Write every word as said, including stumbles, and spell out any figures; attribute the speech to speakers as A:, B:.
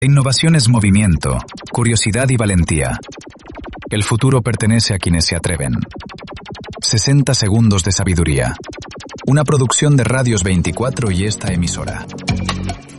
A: Innovación es movimiento, curiosidad y valentía. El futuro pertenece a quienes se atreven. sesenta segundos de sabiduría. Una producción de Radios veinticuatro y esta emisora.